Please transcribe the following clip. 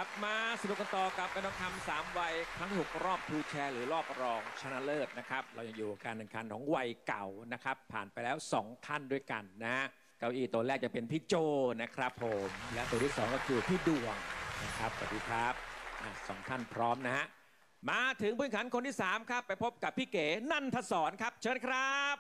ลับมาสนุกกันต่อกับการทองคำ3 วัยครั้งที่ 6 รอบทูแชร์หรือรอบรองชนะเลิศนะครับเรายังอยู่การแข่งขันของวัยเก่านะครับผ่านไปแล้ว2 ท่านด้วยกันนะเก้าอี้ตัวแรกจะเป็นพี่โจนะครับผมและตัวที่2ก็คือพี่ดวงนะครับสวัสดีครับ2 ท่านพร้อมนะฮะมาถึงผู้แข่งขันคนที่3ครับไปพบกับพี่เก๋นันทศรครับเชิญครับ